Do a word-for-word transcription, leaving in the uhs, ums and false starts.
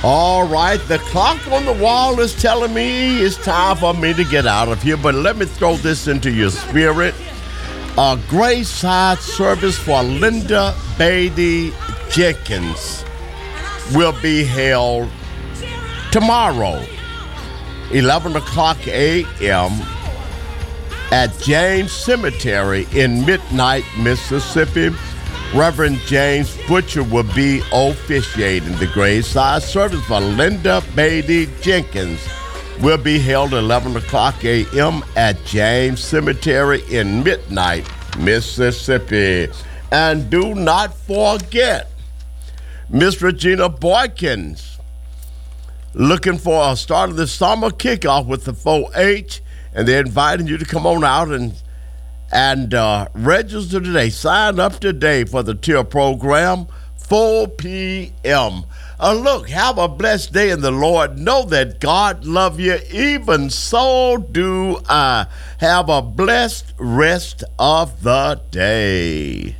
All right, the clock on the wall is telling me it's time for me to get out of here, but let me throw this into your spirit. A Grayside service for Linda Beatty Jenkins will be held tomorrow, eleven o'clock a.m. at James Cemetery in Midnight, Mississippi. Reverend James Butcher will be officiating. The graveside service for Linda Beatty Jenkins will be held at eleven o'clock a.m. at James Cemetery in Midnight, Mississippi. And do not forget, Miss Regina Boykins looking for a start of the summer kickoff with the four H, and they're inviting you to come on out and And uh, register today. Sign up today for the tier program, four p.m. Uh, look, have a blessed day in the Lord. Know that God loves you. Even so do I. Have a blessed rest of the day.